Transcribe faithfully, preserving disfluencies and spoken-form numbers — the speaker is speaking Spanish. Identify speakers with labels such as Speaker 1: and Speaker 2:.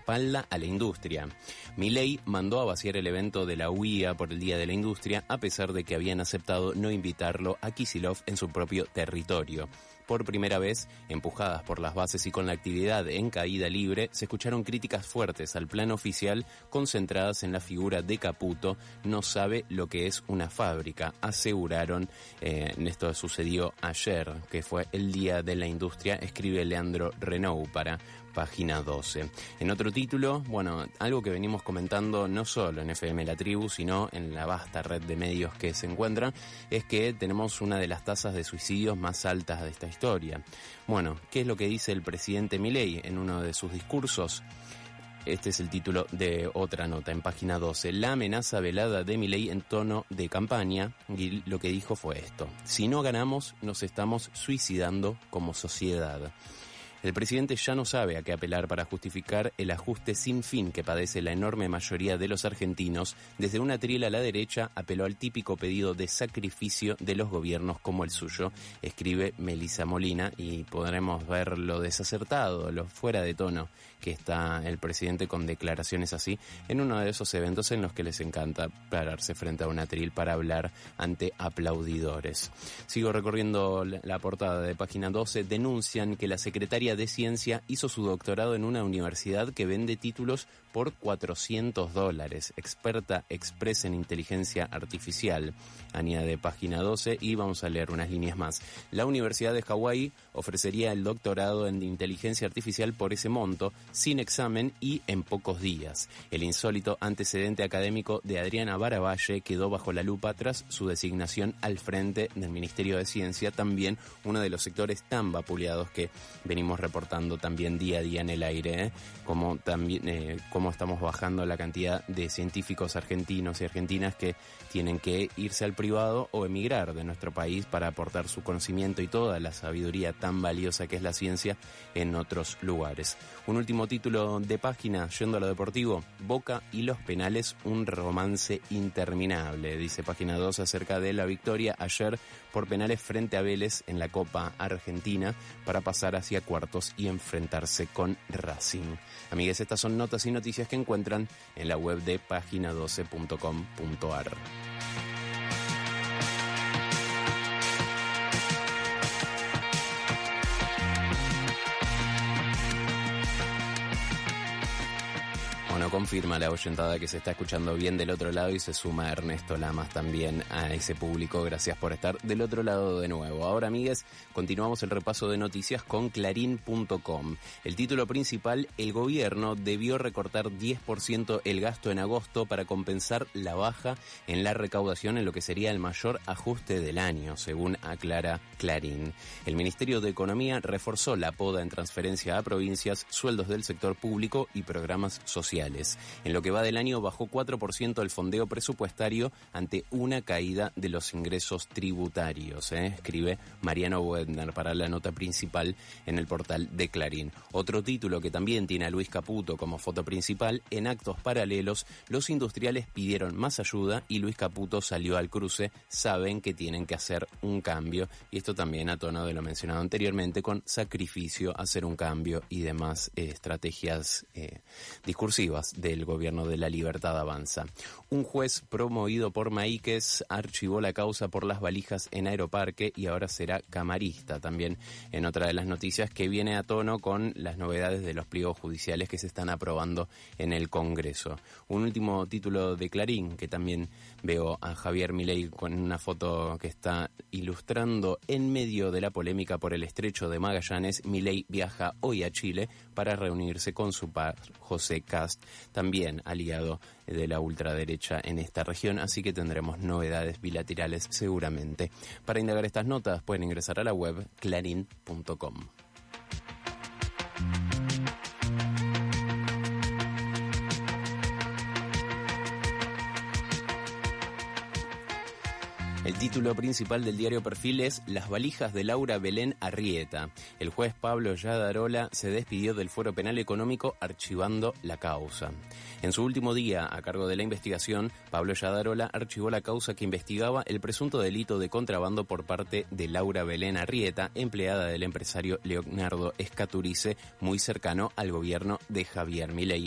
Speaker 1: espalda a la industria. Milei mandó a vaciar el evento de la U I A por el Día de la Industria, a pesar de que habían aceptado no invitarlo a Kicillof en su propio territorio. Por primera vez, empujadas por las bases y con la actividad en caída libre, se escucharon críticas fuertes al plan oficial concentradas en la figura de Caputo. No sabe lo que es una fábrica, aseguraron. Eh, esto sucedió ayer, que fue el Día de la Industria, escribe Leandro Renaud para Página doce. En otro título, bueno, algo que venimos comentando no solo en F M La Tribu, sino en la vasta red de medios que se encuentran, es que tenemos una de las tasas de suicidios más altas de esta historia. Bueno, ¿qué es lo que dice el presidente Milei en uno de sus discursos? Este es el título de otra nota en Página doce. La amenaza velada de Milei en tono de campaña, y lo que dijo fue esto: si no ganamos, nos estamos suicidando como sociedad. El presidente ya no sabe a qué apelar para justificar el ajuste sin fin que padece la enorme mayoría de los argentinos. Desde una trila a la derecha apeló al típico pedido de sacrificio de los gobiernos como el suyo, escribe Melissa Molina, y podremos ver lo desacertado, lo fuera de tono que está el presidente con declaraciones así en uno de esos eventos en los que les encanta pararse frente a un atril para hablar ante aplaudidores. Sigo recorriendo la portada de Página doce. Denuncian que la secretaria de Ciencia hizo su doctorado en una universidad que vende títulos por cuatrocientos dólares. Experta express en inteligencia artificial, añade Página doce, y vamos a leer unas líneas más. La Universidad de Hawái ofrecería el doctorado en inteligencia artificial por ese monto, sin examen y en pocos días. El insólito antecedente académico de Adriana Baravalle quedó bajo la lupa tras su designación al frente del Ministerio de Ciencia, también uno de los sectores tan vapuleados que venimos reportando también día a día en el aire, ¿eh? como también eh, cómo estamos bajando la cantidad de científicos argentinos y argentinas que tienen que irse al privado o emigrar de nuestro país para aportar su conocimiento y toda la sabiduría tan valiosa que es la ciencia en otros lugares. Un último título de página, yendo a lo deportivo: Boca y los penales, un romance interminable, dice Página dos acerca de la victoria ayer por penales frente a Vélez en la Copa Argentina para pasar hacia cuartos y enfrentarse con Racing. Amigues, estas son notas y noticias que encuentran en la web de página doce punto com punto a r. Bueno, confirma la oyentada que se está escuchando bien del otro lado y se suma Ernesto Lamas también a ese público. Gracias por estar del otro lado de nuevo. Ahora, amigues, continuamos el repaso de noticias con clarín punto com. El título principal: el gobierno debió recortar diez por ciento el gasto en agosto para compensar la baja en la recaudación en lo que sería el mayor ajuste del año, según aclara Clarín. El Ministerio de Economía reforzó la poda en transferencia a provincias, sueldos del sector público y programas sociales. En lo que va del año bajó cuatro por ciento el fondeo presupuestario ante una caída de los ingresos tributarios, ¿eh? escribe Mariano Boedner para la nota principal en el portal de Clarín. Otro título que también tiene a Luis Caputo como foto principal: en actos paralelos, los industriales pidieron más ayuda y Luis Caputo salió al cruce. Saben que tienen que hacer un cambio, y esto también a tono de lo mencionado anteriormente, con sacrificio, hacer un cambio y demás eh, estrategias eh, discursivas del gobierno de la Libertad Avanza. Un juez promovido por Maíquez archivó la causa por las valijas en Aeroparque y ahora será camarista. También en otra de las noticias que viene a tono con las novedades de los pliegos judiciales que se están aprobando en el Congreso. Un último título de Clarín, que también veo a Javier Milei con una foto que está ilustrando en medio de la polémica por el estrecho de Magallanes. Milei viaja hoy a Chile para reunirse con su par José Kast, también aliado de la ultraderecha en esta región, así que tendremos novedades bilaterales seguramente. Para indagar estas notas pueden ingresar a la web clarín punto com. El título principal del diario Perfil es: las valijas de Laura Belén Arrieta. El juez Pablo Yadarola se despidió del fuero penal económico archivando la causa. En su último día a cargo de la investigación, Pablo Yadarola archivó la causa que investigaba el presunto delito de contrabando por parte de Laura Belén Arrieta, empleada del empresario Leonardo Escaturice, muy cercano al gobierno de Javier Milei.